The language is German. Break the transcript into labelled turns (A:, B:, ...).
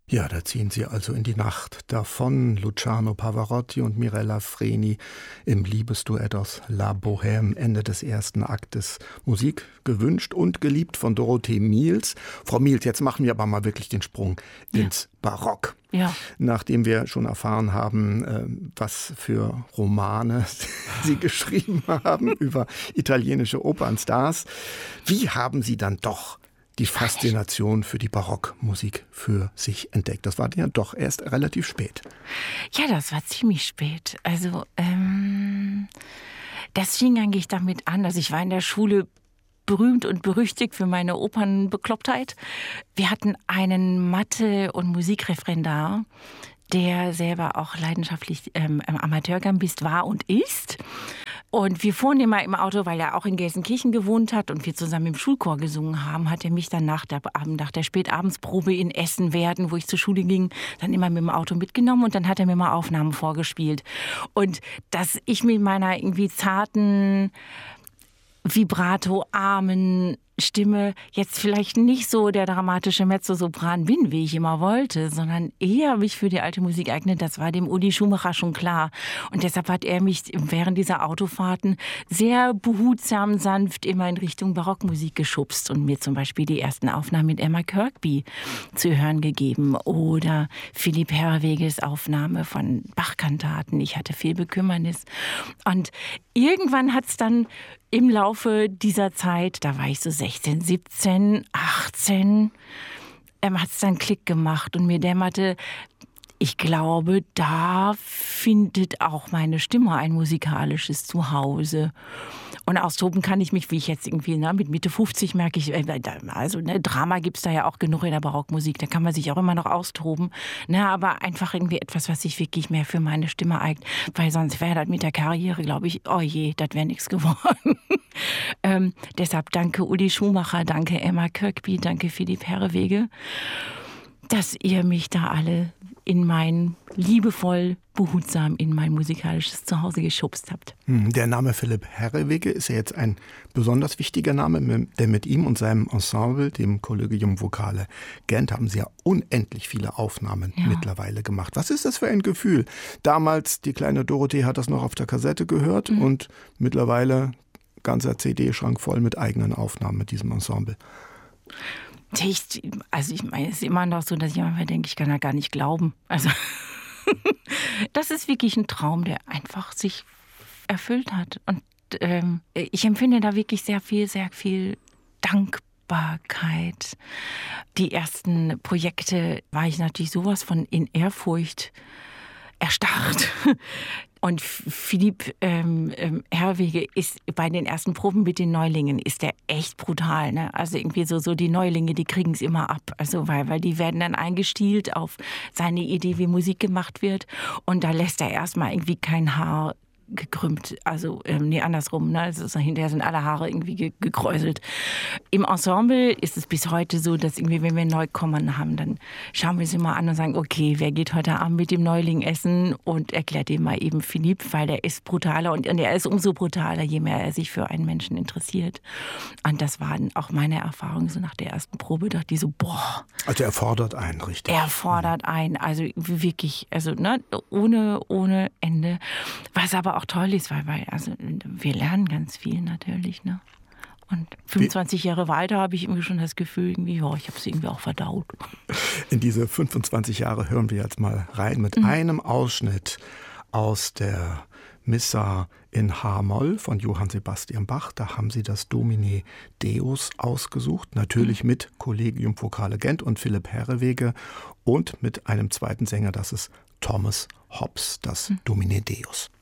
A: Ja, da ziehen sie also in die Nacht davon. Luciano Pavarotti und Mirella Freni im Liebesduett aus La Bohème, Ende des ersten Aktes. Musik gewünscht und geliebt von Dorothee Miels. Frau Miels, jetzt machen wir aber mal wirklich den Sprung ins Barock.
B: Ja.
A: Nachdem wir schon erfahren haben, was für Romane Sie geschrieben haben über italienische Opernstars, wie haben Sie dann doch die Faszination für die Barockmusik für sich entdeckt? Das war ja doch erst relativ spät.
B: Ja, das war ziemlich spät. Also, das fing eigentlich damit an, dass ich war in der Schule berühmt und berüchtigt für meine Opernbeklopptheit. Wir hatten einen Mathe- und Musikreferendar, der selber auch leidenschaftlich Amateurgambist war und ist. Und wir fuhren immer im Auto, weil er auch in Gelsenkirchen gewohnt hat und wir zusammen im Schulchor gesungen haben, hat er mich dann nach der Spätabendsprobe in Essen-Werden, wo ich zur Schule ging, dann immer mit dem Auto mitgenommen und dann hat er mir mal Aufnahmen vorgespielt. Und dass ich mit meiner irgendwie zarten, vibrato-armen Stimme jetzt vielleicht nicht so der dramatische Mezzosopran bin, wie ich immer wollte, sondern eher mich für die alte Musik eignet, das war dem Uli Schumacher schon klar. Und deshalb hat er mich während dieser Autofahrten sehr behutsam, sanft immer in Richtung Barockmusik geschubst und mir zum Beispiel die ersten Aufnahmen mit Emma Kirkby zu hören gegeben oder Philipp Herreweges Aufnahme von Bach-Kantaten. Ich hatte viel Bekümmernis. Und irgendwann hat es dann im Laufe dieser Zeit, da war ich so 16, 17, 18, hat es dann Klick gemacht und mir dämmerte, ich glaube, da findet auch meine Stimme ein musikalisches Zuhause. Und austoben kann ich mich, wie ich jetzt irgendwie mit Mitte 50 merke ich, also Drama gibt es da ja auch genug in der Barockmusik, da kann man sich auch immer noch austoben. Aber einfach irgendwie etwas, was sich wirklich mehr für meine Stimme eignet, weil sonst wäre das mit der Karriere, glaube ich, oh je, das wäre nichts geworden. Deshalb danke Uli Schumacher, danke Emma Kirkby, danke Philipp Herrewege, dass ihr mich da alle liebevoll, behutsam in mein musikalisches Zuhause geschubst habt.
A: Der Name Philipp Herrewege ist ja jetzt ein besonders wichtiger Name, denn mit ihm und seinem Ensemble, dem Collegium Vocale Gent, haben Sie ja unendlich viele Aufnahmen mittlerweile gemacht. Was ist das für ein Gefühl? Damals, die kleine Dorothee hat das noch auf der Kassette gehört und mittlerweile ganzer CD-Schrank voll mit eigenen Aufnahmen mit diesem Ensemble.
B: Ich meine, es ist immer noch so, dass ich manchmal denke, ich kann da gar nicht glauben. Also, das ist wirklich ein Traum, der einfach sich erfüllt hat. Und ich empfinde da wirklich sehr viel Dankbarkeit. Die ersten Projekte war ich natürlich sowas von in Ehrfurcht erstarrt. Und Philipp Herrewege ist bei den ersten Proben mit den Neulingen ist der echt brutal. Ne? Also irgendwie so die Neulinge, die kriegen es immer ab. Also weil die werden dann eingestielt auf seine Idee, wie Musik gemacht wird. Und da lässt er erstmal irgendwie kein Haar gekrümmt, also andersrum, ne? Also hinterher sind alle Haare irgendwie gekräuselt. Im Ensemble ist es bis heute so, dass irgendwie, wenn wir Neukommen haben, dann schauen wir sie mal an und sagen, okay, wer geht heute Abend mit dem Neuling essen und erklärt ihm mal eben Philipp, weil der ist brutaler und er ist umso brutaler, je mehr er sich für einen Menschen interessiert. Und das war auch meine Erfahrung so nach der ersten Probe, dachte ich so, boah.
A: Also er fordert einen, richtig?
B: Er fordert einen, also wirklich, also ohne Ende. Was aber auch toll ist, weil also wir lernen ganz viel natürlich, ne? Und 25 Jahre weiter habe ich irgendwie schon das Gefühl, irgendwie, ich habe es irgendwie auch verdaut.
A: In diese 25 Jahre hören wir jetzt mal rein mit einem Ausschnitt aus der Missa in H-Moll von Johann Sebastian Bach. Da haben Sie das Domine Deus ausgesucht, natürlich mit Collegium Vocale Gent und Philipp Herrewege und mit einem zweiten Sänger, das ist Thomas Hobbs, das Domine Deus.